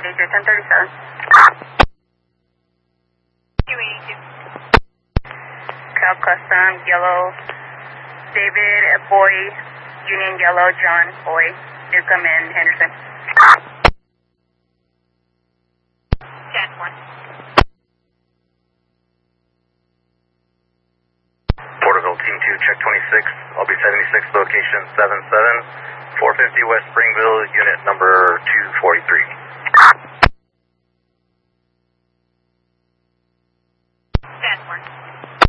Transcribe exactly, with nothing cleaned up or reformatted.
David eight zero ten thirty-seven. two eighty-two. Cal Custom, yellow, David, boy, Union yellow, John, boy, Newcomb and Henderson. ten one. Porterville Team two, check twenty-six, I'll be seventy-six, location seven seven, four fifty West Springville, unit number two forty-three.